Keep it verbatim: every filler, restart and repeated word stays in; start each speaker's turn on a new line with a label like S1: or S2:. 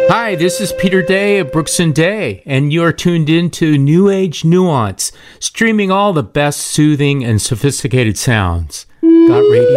S1: Hi, this is Peter Day of Brooks and Day, and you're tuned in to New Age Nuance, streaming all the best soothing and sophisticated sounds. Got radio?